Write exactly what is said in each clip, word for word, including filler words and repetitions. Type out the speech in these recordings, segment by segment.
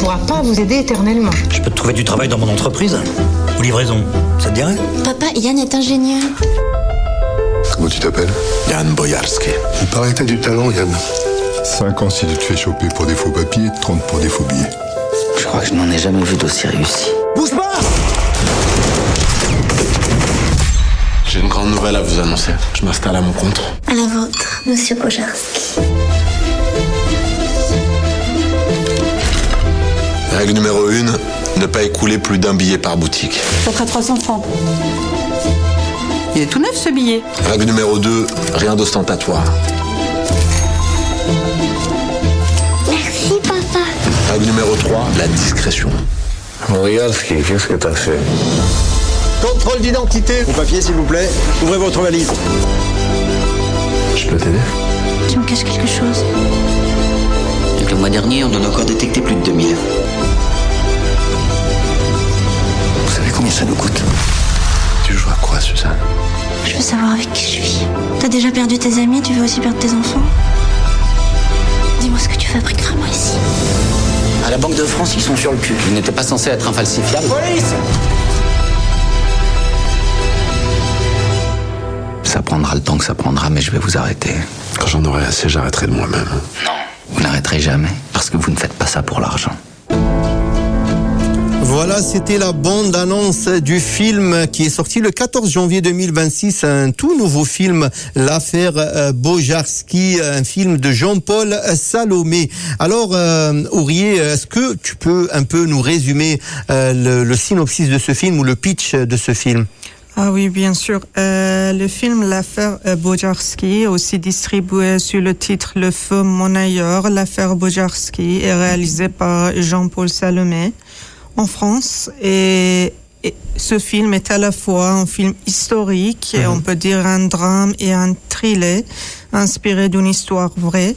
pourra pas vous aider éternellement. Je peux te trouver du travail dans mon entreprise. Ou livraison, ça te dirait? Papa, Yann est ingénieur. Comment tu t'appelles? Yann Boyarski. Il paraît que t'as du talent, Yann. cinq ans si tu te fais choper pour des faux papiers, trente pour des faux billets. Je crois que je n'en ai jamais vu d'aussi réussi. Bouge pas! J'ai une grande nouvelle à vous annoncer. Je m'installe à mon compte. À la vôtre, monsieur Bojarski. Règle numéro une, ne pas écouler plus d'un billet par boutique. Ça fera trois cents francs. Il est tout neuf ce billet. Règle numéro deux, rien d'ostentatoire. Merci, papa. Règle numéro trois, la discrétion. Bojarski, qu'est-ce que t'as fait? Contrôle d'identité. Vos papiers, s'il vous plaît. Ouvrez votre valise. Je peux t'aider? Tu me caches quelque chose. Donc, le mois dernier, on en a encore détecté plus de deux mille. Vous savez combien ça nous coûte? Tu joues à quoi, Suzanne? Je veux savoir avec qui je vis. T'as déjà perdu tes amis, tu veux aussi perdre tes enfants? Dis-moi ce que tu fabriques vraiment ici. À la Banque de France, ils sont sur le cul. Il n'était pas censé être infalsifiable. Police! Ça prendra le temps que ça prendra, mais je vais vous arrêter. Quand j'en aurai assez, j'arrêterai de moi-même. Non, vous n'arrêterez jamais, parce que vous ne faites pas ça pour l'argent. Voilà, c'était la bande-annonce du film qui est sorti le quatorze janvier deux mille vingt-six, un tout nouveau film, l'affaire euh, Bojarski, un film de Jean-Paul Salomé. Alors, euh, Aurier, est-ce que tu peux un peu nous résumer euh, le, le synopsis de ce film ou le pitch de ce film? Ah oui, bien sûr. Euh, le film L'affaire Bojarski, aussi distribué sous le titre Le feu monnayeur, l'affaire Bojarski, est réalisé par Jean-Paul Salomé en France. Et, et ce film est à la fois un film historique, mmh. et on peut dire un drame et un thriller, inspiré d'une histoire vraie.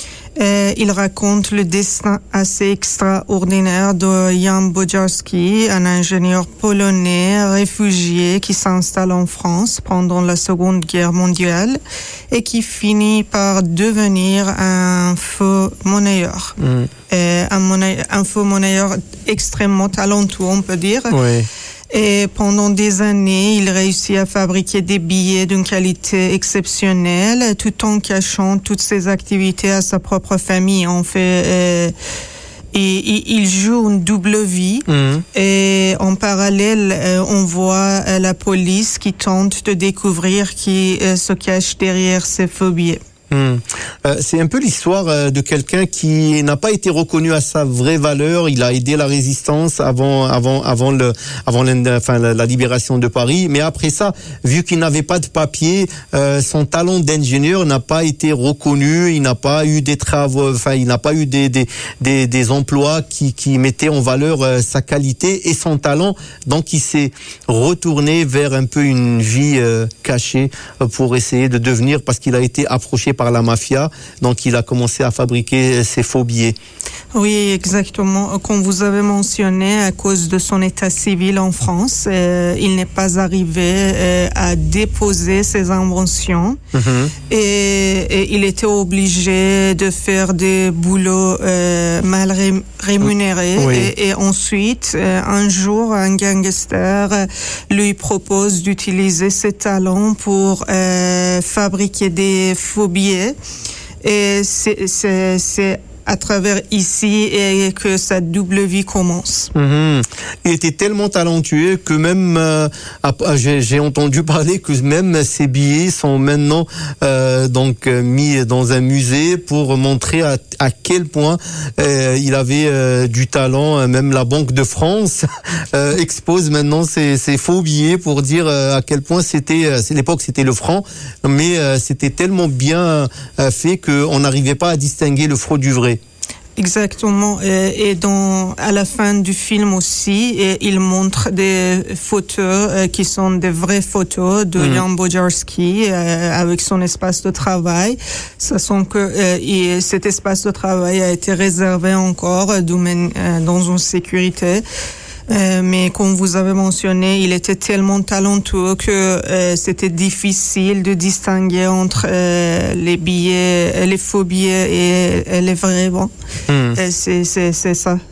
Et il raconte le destin assez extraordinaire de Jan Bojarski, un ingénieur polonais réfugié qui s'installe en France pendant la Seconde Guerre mondiale et qui finit par devenir un faux monnayeur. Mm. Et un, monnayeur, un faux monnayeur extrêmement talentueux, on peut dire. Oui. Et pendant des années, il réussit à fabriquer des billets d'une qualité exceptionnelle, tout en cachant toutes ses activités à sa propre famille. En fait, euh, et, et il joue une double vie. Mmh. Et en parallèle, euh, on voit euh, la police qui tente de découvrir qui euh, se cache derrière ces faux billets. Hum. Euh, c'est un peu l'histoire euh, de quelqu'un qui n'a pas été reconnu à sa vraie valeur. Il a aidé la résistance avant, avant, avant le, avant la, enfin, la, la libération de Paris. Mais après ça, vu qu'il n'avait pas de papier, euh, son talent d'ingénieur n'a pas été reconnu. Il n'a pas eu des travaux, enfin, il n'a pas eu des, des, des, des emplois qui, qui mettaient en valeur euh, sa qualité et son talent. Donc, il s'est retourné vers un peu une vie euh, cachée euh, pour essayer de devenir, parce qu'il a été approché par par la mafia, donc il a commencé à fabriquer ses faux billets. Oui, exactement. Comme vous avez mentionné, à cause de son état civil en France, euh, il n'est pas arrivé euh, à déposer ses inventions. Mm-hmm. et, et il était obligé de faire des boulots euh, mal ré- rémunérés. Oui. Et, et ensuite, euh, un jour, un gangster lui propose d'utiliser ses talents pour euh, fabriquer des faux billets. Et c'est, c'est, c'est à travers ici et que sa double vie commence. Mmh. Il était tellement talentueux que même euh, j'ai, j'ai entendu parler que même ses billets sont maintenant euh, donc mis dans un musée pour montrer à, à quel point euh, il avait euh, du talent. Même la Banque de France euh, expose maintenant ses, ses faux billets pour dire euh, à quel point c'était. À l'époque c'était le franc, mais euh, c'était tellement bien euh, fait qu'on n'arrivait pas à distinguer le faux du vrai. Exactement. Et dans, à la fin du film aussi, et il montre des photos qui sont des vraies photos de mmh. Jan Bojarski euh, avec son espace de travail. Sachant que euh, et cet espace de travail a été réservé encore euh, dans une sécurité. Euh, mais comme vous avez mentionné, il était tellement talentueux que euh, c'était difficile de distinguer entre euh, les billets, les faux billets et, et les vrais bons. Mmh. Et c'est, c'est, c'est ça.